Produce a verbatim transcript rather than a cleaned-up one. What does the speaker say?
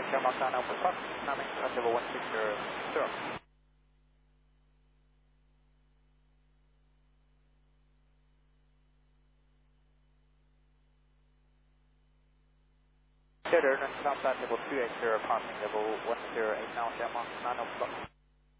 Shamrock nine Alpha Fox, coming at level one six zero zero. Clear and southbound level two eight zero, passing level one zero eight now, Shamrock nine Alpha Fox.